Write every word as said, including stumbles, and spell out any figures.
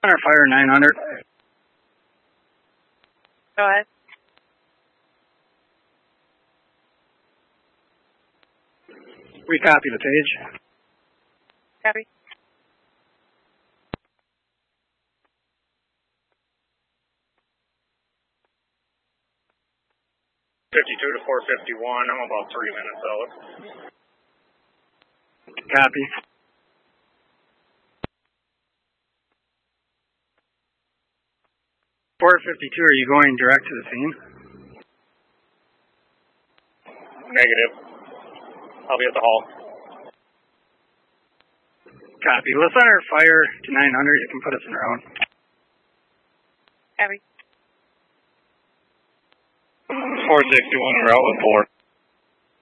Center fire nine hundred. Go ahead. We copy the page. Copy. fifty-two to four fifty-one, I'm about three minutes out. Copy. four fifty-two, are you going direct to the scene? Negative. I'll be at the hall. Copy. We'll center fire to nine hundred. You can put us in route. Copy. four sixty-one route with four.